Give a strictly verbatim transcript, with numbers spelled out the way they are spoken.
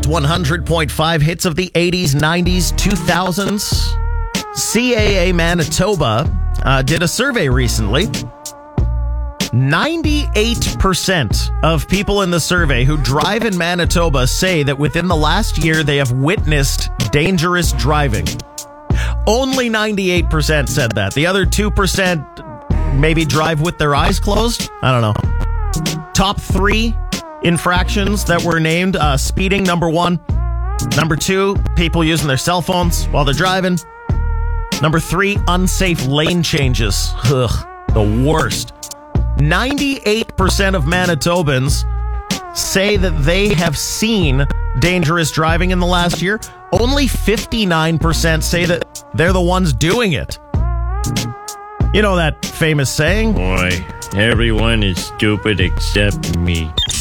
Hot one hundred point five hits of the eighties, nineties, two thousands. C A A Manitoba uh, did a survey recently. ninety-eight percent of people in the survey who drive in Manitoba say that within the last year they have witnessed dangerous driving. Only ninety-eight percent said that. The other two percent maybe drive with their eyes closed. I don't know. Top three infractions that were named: uh, speeding, number one. Number two, people using their cell phones while they're driving. Number three, unsafe lane changes. Ugh, the worst. ninety-eight percent of Manitobans say that they have seen dangerous driving in the last year. Only fifty-nine percent say that they're the ones doing it. You know that famous saying? Boy, everyone is stupid except me.